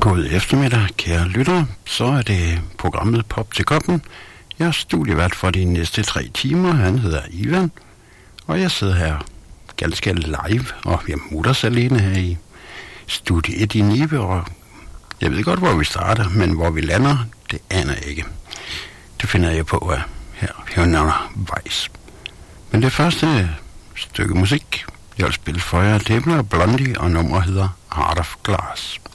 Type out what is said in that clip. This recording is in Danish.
God eftermiddag, kære lyttere. Så er det programmet Pop til Koppen. Jeg er studievært for de næste 3 timer. Han hedder Ivan, og jeg sidder her ganske live, og jeg mutters alene her i studie 1 i Nibe, og jeg ved godt, hvor vi starter, men hvor vi lander, det aner jeg ikke. Det finder jeg på her navner Weiss. Men det første stykke musik, jeg vil spille for jer, det er Blondie, og nummeret hedder Heart of Glass.